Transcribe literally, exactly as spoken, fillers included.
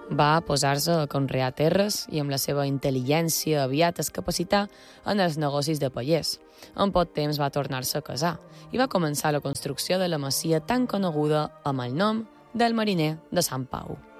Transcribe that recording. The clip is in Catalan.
Va posar-se a conrear terres i amb la seva intel·ligència aviat es capacità en els negocis de pallers. En poc temps va tornar-se a casar i va començar la construcció de la masia tan coneguda amb el nom del mariner de Sant Pau.